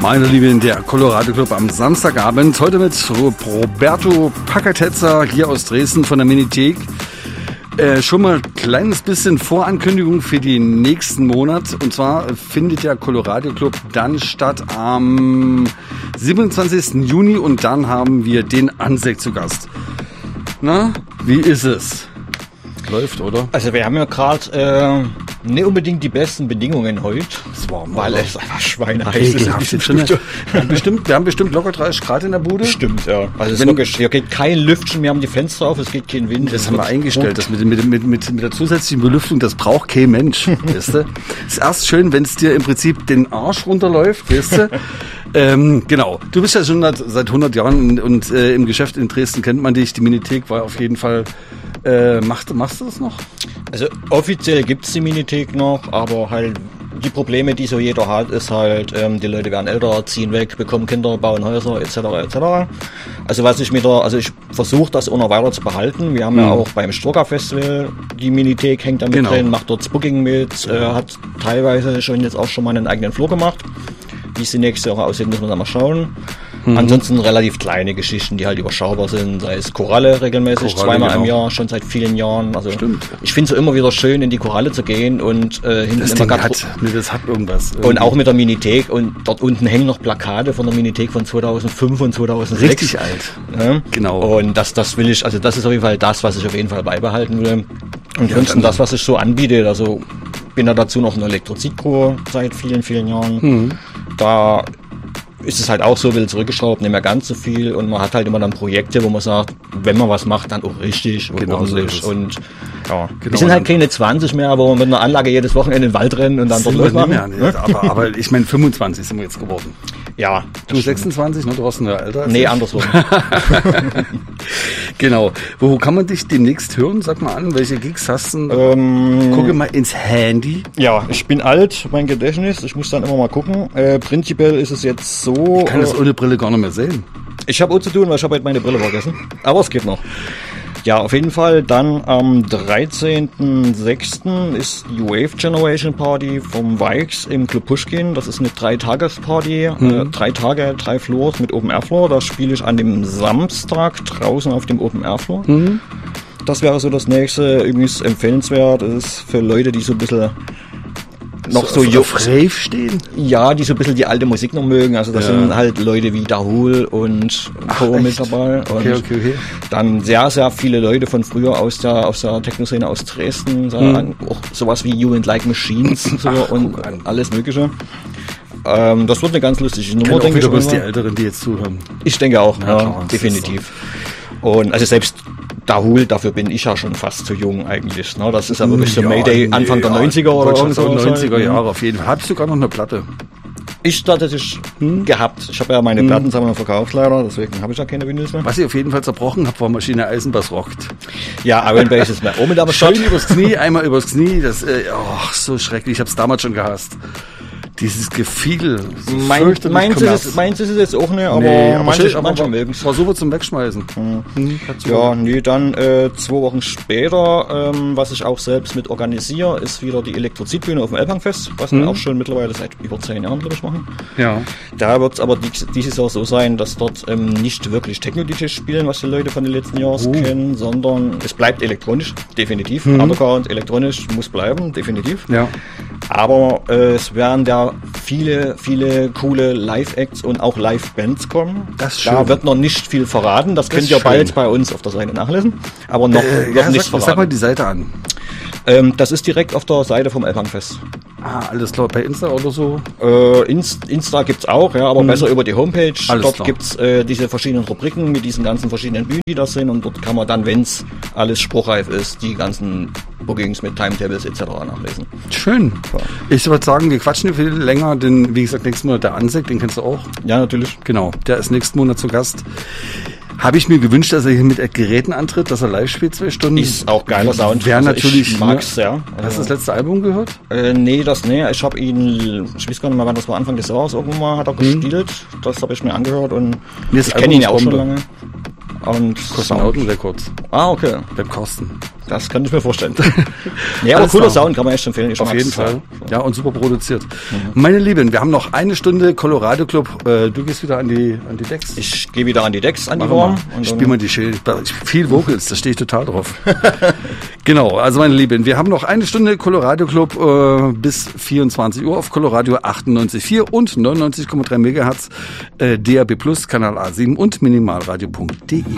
Meine Lieben, der Colorado Club am Samstagabend. Heute mit Roberto Packertetzer hier aus Dresden von der Minithek. Schon mal ein kleines bisschen Vorankündigung für den nächsten Monat. Und zwar findet der Colorado Club dann statt am 27. Juni und dann haben wir den Ansek zu Gast. Na, wie ist es? Läuft, oder? Also wir haben ja gerade nicht unbedingt die besten Bedingungen heute, weil es einfach schweineheiß ist. Wir haben bestimmt locker 30 Grad in der Bude. Stimmt, ja. Also es ist wirklich, hier geht kein Lüftchen, wir haben die Fenster auf, es geht kein Wind. Das haben wir eingestellt, das mit der zusätzlichen Belüftung, das braucht kein Mensch, weißt du? Ist erst schön, wenn es dir im Prinzip den Arsch runterläuft, weißt du? Genau. Du bist ja schon seit 100 Jahren und im Geschäft in Dresden kennt man dich. Die Minithek war auf jeden Fall. Machst du das noch? Also offiziell gibt's die Minithek noch, aber halt die Probleme, die so jeder hat, ist halt, die Leute werden älter, ziehen weg, bekommen Kinder, bauen Häuser etc. etc. Also ich versuche das auch noch weiter zu behalten. Wir haben ja auch beim Stroker Festival die Minithek, hängt da mit drin, macht dort das Booking mit, hat teilweise jetzt auch schon mal einen eigenen Floor gemacht. Wie es die nächste Woche aussieht, müssen wir dann mal schauen. Ansonsten relativ kleine Geschichten, die halt überschaubar sind, sei es Koralle regelmäßig, zweimal im Jahr, schon seit vielen Jahren. Also stimmt. Ich finde es immer wieder schön, in die Koralle zu gehen und hinten das immer das hat irgendwas. Und auch mit der Minithek und dort unten hängen noch Plakate von der Minithek von 2005 und 2006. Richtig alt. Ja? Genau. Und das will ich, also das ist auf jeden Fall das, was ich auf jeden Fall beibehalten will. Und ansonsten das, was ich so anbiete, also bin da dazu noch ein Elektrizid-Pro seit vielen, vielen Jahren. Da ist es halt auch so, will zurückgeschraubt, nicht mehr ganz so viel und man hat halt immer dann Projekte, wo man sagt, wenn man was macht, dann auch richtig und ordentlich und ja. Wir sind halt keine 20 mehr, wo wir mit einer Anlage jedes Wochenende in den Wald rennen und dann dort losmachen. Aber ich meine 25 sind wir jetzt geworden. Ja. Du 26, ne? Du warst nur älter als Nee, ich. andersrum. Genau. Wo kann man dich demnächst hören? Sag mal an, welche Gigs hast du? Gucke mal ins Handy. Ja, ich bin alt, mein Gedächtnis. Ich muss dann immer mal gucken. Prinzipiell ist es jetzt so... Ich kann das ohne Brille gar nicht mehr sehen. Ich habe auch zu tun, weil ich habe heute meine Brille vergessen. Aber es geht noch. Ja, auf jeden Fall dann am 13.06. ist die Wave Generation Party vom Vikes im Club Pushkin. Das ist eine 3-Tages-Party, 3 Tage, 3 Floors mit Open Air Floor. Da spiele ich an dem Samstag draußen auf dem Open Air Floor. Das wäre so das nächste. Übrigens empfehlenswert ist für Leute, die so ein bisschen noch so auf Rave stehen? Ja, die so ein bisschen die alte Musik noch mögen. Also das sind halt Leute wie Dahul und Co. mit dabei. Und okay. dann sehr, sehr viele Leute von früher aus der Techno-Szene aus Dresden. Auch sowas wie You and Like Machines und alles Mögliche. Das wird eine ganz lustige Nummer, denke ich. Du bist die Älteren, die jetzt zuhören. Ich denke auch, ja, klar, definitiv. Und also selbst Dahul, dafür bin ich ja schon fast zu jung eigentlich. Ne? Das ist ja wirklich so Mayday Anfang der 90er oder so. 90er Jahre auf jeden Fall. Hast du sogar noch eine Platte? Ich tatsächlich gehabt. Ich habe ja meine Plattensammlung verkauft leider, deswegen habe ich ja keine Vinyls mehr. Was ich auf jeden Fall zerbrochen habe, war Maschine Eisenbass rockt. Ja, Iron Bass ist mir auch mit am Start. Schön übers Knie, einmal übers Knie. Das, so schrecklich. Ich habe es damals schon gehasst. Dieses Gefiedel. Meins ist es jetzt auch nicht, aber manche mögen es. Versuche zum Wegschmeißen. Ja, nee, dann 2 Wochen später, was ich auch selbst mit organisiere, ist wieder die Elektrizidbühne auf dem Elbhangfest, was wir auch schon mittlerweile seit über 10 Jahren, glaube ich, machen. Ja. Da wird es aber dieses Jahr so sein, dass dort nicht wirklich Techno-DJs spielen, was die Leute von den letzten Jahren kennen, sondern es bleibt elektronisch, definitiv. Underground, elektronisch muss bleiben, definitiv. Ja. Aber es werden da viele, viele coole Live-Acts und auch Live-Bands kommen. Das ist schön. Da wird noch nicht viel verraten. Das könnt ihr bald bei uns auf der Seite nachlesen. Aber noch wird nicht verraten. Sag mal die Seite an. Das ist direkt auf der Seite vom Elbhangfest. Alles klar. Bei Insta oder so? Insta gibt's auch, ja, aber besser über die Homepage. Alles dort klar. Gibt's diese verschiedenen Rubriken mit diesen ganzen verschiedenen Bühnen, die da sind. Und dort kann man dann, wenn's alles spruchreif ist, die ganzen Bookings mit Timetables etc. nachlesen. Schön. Ja. Ich würde sagen, wir quatschen viel länger, denn wie gesagt, nächsten Monat der Ansek, den kennst du auch. Ja, natürlich. Genau, der ist nächsten Monat zu Gast. Habe ich mir gewünscht, dass er hier mit Geräten antritt, dass er live spielt 2 Stunden. Ist auch geiler Sound. Wäre natürlich. Ich mag's sehr. Hast du das letzte Album gehört? Nee. Ich habe ihn, ich weiß gar nicht mehr, wann das war, Anfang des Jahres irgendwann mal, hat er gespielt. Das habe ich mir angehört und ich kenne ihn ja auch schon lange. Und Kosmonauten Records. Ah, okay. Beim Carsten. Das kann ich mir vorstellen. Ja, aber cooler Sound, kann man echt empfehlen. Auf jeden Fall. Ja, und super produziert. Meine Lieben, wir haben noch eine Stunde Colorado Club. Du gehst wieder an die Decks. Ich gehe wieder an die Decks, an die Warm. Ich spiele mal die Schild. Viel Vocals, da stehe ich total drauf. Genau, also meine Lieben, wir haben noch eine Stunde Colorado Club bis 24 Uhr auf Colorado 98,4 und 99,3 MHz, DAB+, Kanal A7 und minimalradio.de.